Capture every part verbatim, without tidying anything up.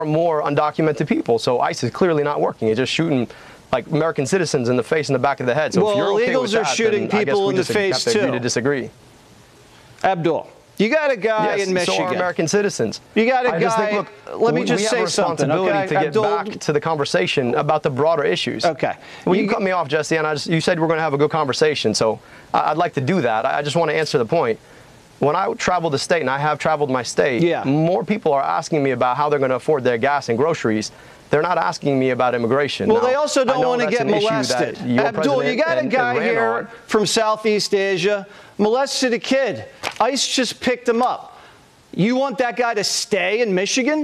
more undocumented people. So ICE is clearly not working. It's just shooting like American citizens in the face and the back of the head. So well, if you're okay illegals with that, are shooting then people in the just face have to too. agree to disagree. Abdul, you got a guy yes, in Michigan. So are American citizens. You got a I guy. Just think, look, let me we, just we say have a something. responsibility Okay, to get Abdul, back to the conversation about the broader issues. Okay. Well, you, you cut me off, Jesse, and I just, you said we're going to have a good conversation. So I'd like to do that. I just want to answer the point. When I travel the state, and I have traveled my state, yeah. more people are asking me about how they're going to afford their gas and groceries. They're not asking me about immigration. Well, now, they also don't want to get molested. Abdul, you got a guy here on. from Southeast Asia, molested a kid. ICE just picked him up. You want that guy to stay in Michigan?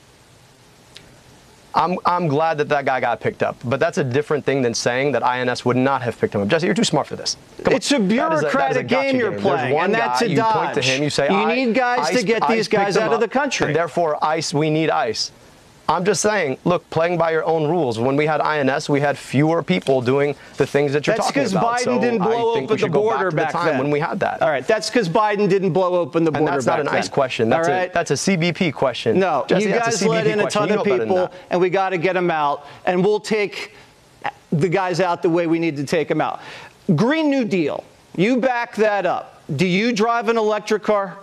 I'm, I'm glad that that guy got picked up, but that's a different thing than saying that I N S would not have picked him up. Jesse, you're too smart for this. Come it's on. a bureaucratic that is a, that is a game you're game. playing, and that's guy, a you dodge. Point to him, you say, you need guys ICE, to get these ICE guys out up, of the country. And therefore, ICE, we need ICE. I'm just saying, look, playing by your own rules. When we had I N S, we had fewer people doing the things that you're that's talking about. That's because Biden so didn't blow open the border back, back the then. When we had that. All right, that's because Biden didn't blow open the border back then. And that's not an ICE question. That's, All right? a, that's a C B P question. No, Jesse, you guys let in a ton of people, and we got to get them out, and we'll take the guys out the way we need to take them out. Green New Deal, you back that up. Do you drive an electric car?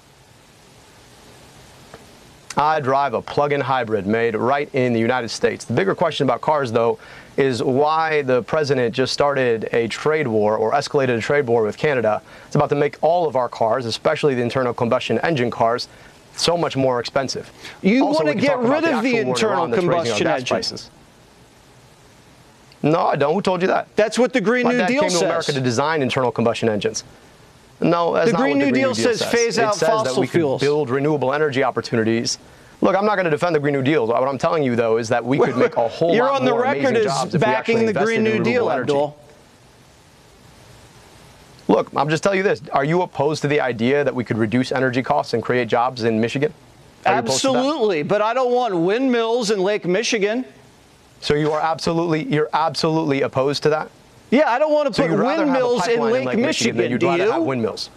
I drive a plug-in hybrid made right in the United States. The bigger question about cars, though, is why the president just started a trade war or escalated a trade war with Canada. It's about to make all of our cars, especially the internal combustion engine cars, so much more expensive. You also, want to get rid of the internal combustion engine? Prices. No, I don't. Who told you that? That's what the Green My New dad Deal came says. to America to design internal combustion engines. No, that's the not Green what New the Green Deal New Deal says phase out it says fossil that we fuels. Could build renewable energy opportunities. Look, I'm not going to defend the Green New Deal. What I'm telling you, though, is that we could make a whole You're lot on the more record amazing as jobs if backing we the actually Green invested in New Deal, renewable energy. Abdul. Look, I'm just telling you this. Are you opposed to the idea that we could reduce energy costs and create jobs in Michigan? Absolutely, but I don't want windmills in Lake Michigan. So you are absolutely, you're absolutely opposed to that? Yeah, I don't want to so put windmills in Lake, in Lake Michigan. Michigan than you'd do rather you? have windmills.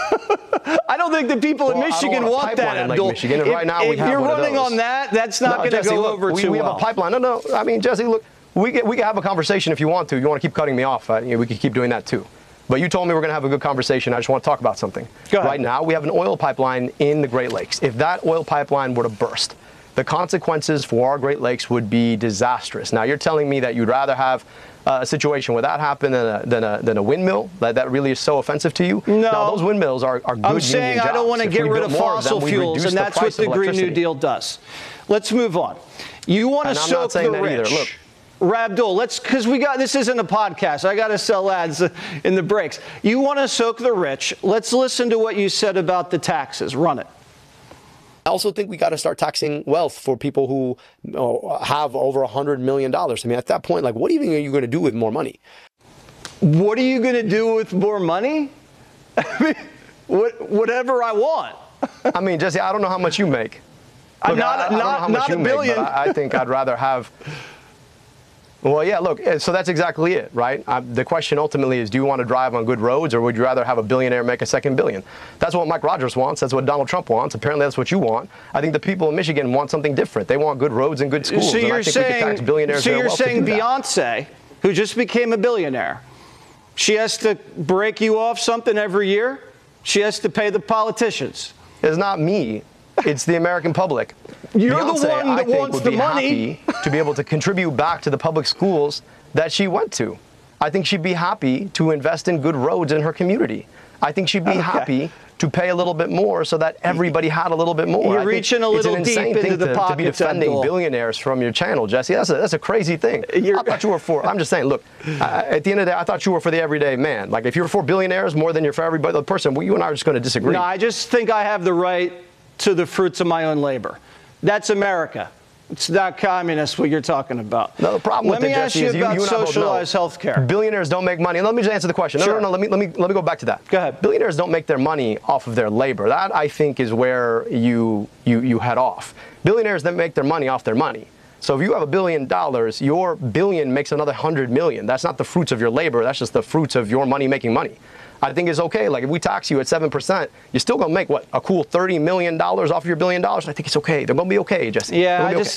I don't think the people well, in Michigan want, want that, in Abdul. Lake Michigan, and if right now if we have you're one running of those. on that, that's not no, going to go look, over we, too we well. have a pipeline. No, no. I mean, Jesse, look, we get, we can have a conversation if you want to. You want to keep cutting me off. Uh, you know, we can keep doing that too. But you told me we're going to have a good conversation. I just want to talk about something. Go ahead. Right now, we have an oil pipeline in the Great Lakes. If that oil pipeline were to burst, the consequences for our Great Lakes would be disastrous. Now, you're telling me that you'd rather have uh, a situation where that happened than a, than a, than a windmill? That, that really is so offensive to you? No. Now, those windmills are, are good I'm saying union I don't jobs. want to If get we rid built of more of fossil them, fuels, reduce and the that's what price the of Green New electricity. Deal does. Let's move on. You want to And I'm soak not saying the that either. rich. Look. Rabdul, let's, because we got, this isn't a podcast. I got to sell ads in the breaks. You want to soak the rich. Let's listen to what you said about the taxes. Run it. I also think we got to start taxing wealth for people who uh, have over one hundred million dollars. I mean, at that point, like, what even are you going to do with more money? What are you going to do with more money? I mean, what, whatever I want. I mean, Jesse, I don't know how much you make. Look, not I, I don't not, know how much not you a billion. Make, but I, I think I'd rather have... Well, yeah, look, so that's exactly it, right? Uh, the question ultimately is, do you want to drive on good roads, or would you rather have a billionaire make a second billion? That's what Mike Rogers wants. That's what Donald Trump wants. Apparently, that's what you want. I think the people in Michigan want something different. They want good roads and good schools. So and you're I think saying, we could tax billionaires so their you're wealth to saying do that. Beyonce, who just became a billionaire, she has to break you off something every year? She has to pay the politicians. It's not me. It's the American public. You're Beyonce, the one that I think, wants would the be money. happy to be able to contribute back to the public schools that she went to. I think she'd be happy to invest in good roads in her community. I think she'd be Okay. happy to pay a little bit more so that everybody had a little bit more. You're I think reaching a little it's an insane deep into thing the to, to be pockets, defending Abdul. billionaires from your channel, Jesse. That's a, that's a crazy thing. You're- I thought you were for, I'm just saying, look, uh, at the end of the day, I thought you were for the everyday man. Like, if you're for billionaires more than you're for every other person, well, you and I are just going to disagree. No, I just think I have the right to the fruits of my own labor. That's America. It's not communist, what you're talking about. No, the problem Let with me it, ask Jesse, you is you, about you and I both know socialized health care. billionaires don't make money. And let me just answer the question. No, Sure. no, no, let me, let me, let me go back to that. Go ahead. Billionaires don't make their money off of their labor. That, I think, is where you, you, you head off. Billionaires that make their money off their money. So if you have a billion dollars, your billion makes another hundred million. That's not the fruits of your labor. That's just the fruits of your money making money. I think it's okay. Like if we tax you at seven percent, you're still going to make, what, a cool thirty million dollars off your billion dollars? I think it's okay. They're going to be okay, Jesse. Yeah, I okay. just